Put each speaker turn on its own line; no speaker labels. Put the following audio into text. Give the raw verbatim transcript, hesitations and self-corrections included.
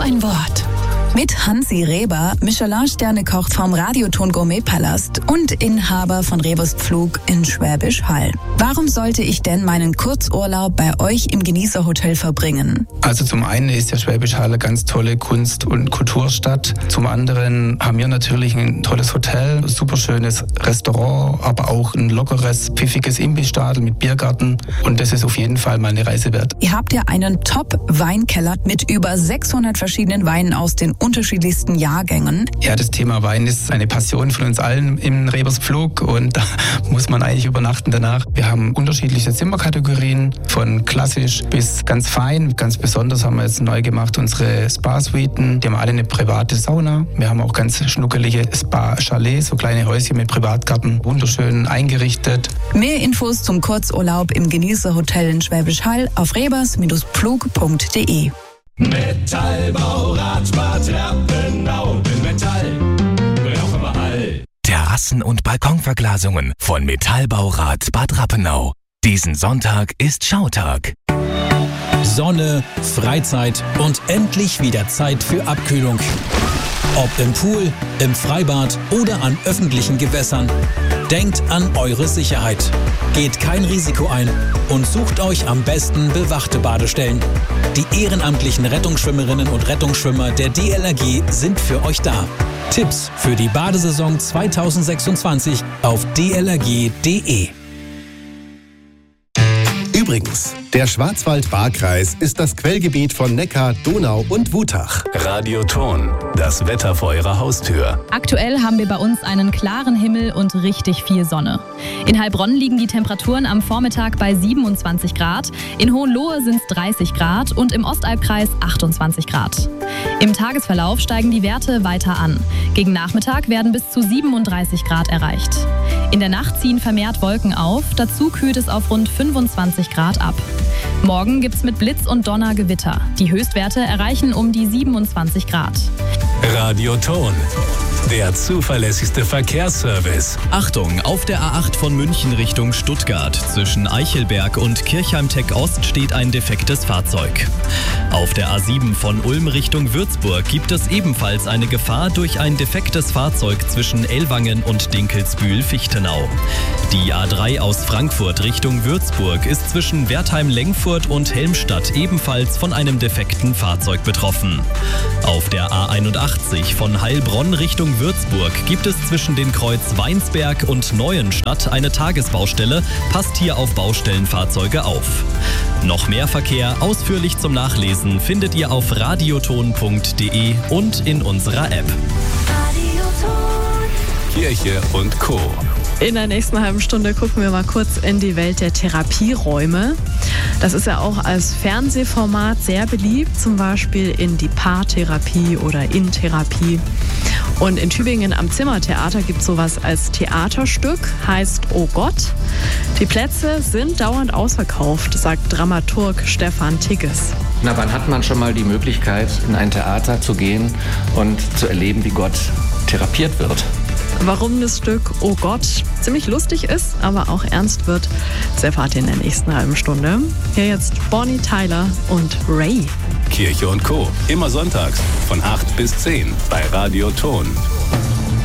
ein Wort. Mit Hansi Reber, Michelin-Sterne-Koch vom Radioton Gourmet-Palast und Inhaber von Rebers Pflug in Schwäbisch Hall. Warum sollte ich denn meinen Kurzurlaub bei euch im Genießerhotel verbringen?
Also zum einen ist der Schwäbisch Hall eine ganz tolle Kunst- und Kulturstadt. Zum anderen haben wir natürlich ein tolles Hotel, ein super schönes Restaurant, aber auch ein lockeres, pfiffiges Imbissstadel mit Biergarten. Und das ist auf jeden Fall mal eine Reise wert.
Ihr habt ja einen Top-Weinkeller mit über sechshundert verschiedenen Weinen aus den unterschiedlichsten Jahrgängen.
Ja, das Thema Wein ist eine Passion von uns allen im Rebers Pflug und da muss man eigentlich übernachten danach. Wir haben unterschiedliche Zimmerkategorien, von klassisch bis ganz fein. Ganz besonders haben wir jetzt neu gemacht unsere Spa-Suiten. Die haben alle eine private Sauna. Wir haben auch ganz schnuckelige Spa-Chalets, so kleine Häuschen mit Privatgarten, wunderschön eingerichtet.
Mehr Infos zum Kurzurlaub im Genießerhotel in Schwäbisch Hall auf rebers Pflug punkt de.
Metallbaurat Bad Rappenau. Mit Metall brauchen wir all.
Terrassen- und Balkonverglasungen von Metallbaurat Bad Rappenau. Diesen Sonntag ist Schautag.
Sonne, Freizeit und endlich wieder Zeit für Abkühlung. Ob im Pool, im Freibad oder an öffentlichen Gewässern. Denkt an eure Sicherheit. Geht kein Risiko ein und sucht euch am besten bewachte Badestellen. Die ehrenamtlichen Rettungsschwimmerinnen und Rettungsschwimmer der D L R G sind für euch da. Tipps für die Badesaison zweitausendsechsundzwanzig auf d l r g punkt d e.
Übrigens, der Schwarzwald-Baar-Kreis ist das Quellgebiet von Neckar, Donau und Wutach.
Radioton, das Wetter vor Ihrer Haustür.
Aktuell haben wir bei uns einen klaren Himmel und richtig viel Sonne. In Heilbronn liegen die Temperaturen am Vormittag bei siebenundzwanzig Grad, in Hohenlohe sind es dreißig Grad und im Ostalbkreis achtundzwanzig Grad. Im Tagesverlauf steigen die Werte weiter an. Gegen Nachmittag werden bis zu siebenunddreißig Grad erreicht. In der Nacht ziehen vermehrt Wolken auf, dazu kühlt es auf rund fünfundzwanzig Grad ab. Morgen gibt's mit Blitz und Donner Gewitter. Die Höchstwerte erreichen um die siebenundzwanzig Grad.
Radioton, der zuverlässigste Verkehrsservice.
Achtung, auf der A acht von München Richtung Stuttgart. Zwischen Eichelberg und Kirchheim-Tech Ost steht ein defektes Fahrzeug. Auf der A sieben von Ulm Richtung Würzburg gibt es ebenfalls eine Gefahr durch ein defektes Fahrzeug zwischen Ellwangen und Dinkelsbühl-Fichtenau. Die A drei aus Frankfurt Richtung Würzburg ist zwischen Wertheim-Lengfurt und Helmstadt ebenfalls von einem defekten Fahrzeug betroffen. Auf der A einundachtzig von Heilbronn Richtung Würzburg gibt es zwischen den Kreuz Weinsberg und Neuenstadt eine Tagesbaustelle. Passt hier auf Baustellenfahrzeuge auf. Noch mehr Verkehr ausführlich zum Nachlesen findet ihr auf radioton punkt de und in unserer App.
Kirche und Co.
In der nächsten halben Stunde gucken wir mal kurz in die Welt der Therapieräume. Das ist ja auch als Fernsehformat sehr beliebt, zum Beispiel in die Paartherapie oder in Therapie. Und in Tübingen am Zimmertheater gibt es sowas als Theaterstück, heißt Oh Gott. Die Plätze sind dauernd ausverkauft, sagt Dramaturg Stefan Tigges.
Na, wann hat man schon mal die Möglichkeit, in ein Theater zu gehen und zu erleben, wie Gott therapiert wird?
Warum das Stück Oh Gott ziemlich lustig ist, aber auch ernst wird, das erfahrt ihr in der nächsten halben Stunde. Hier jetzt Bonnie Tyler und Ray.
Kirche und Co. Immer sonntags von acht bis zehn bei Radioton.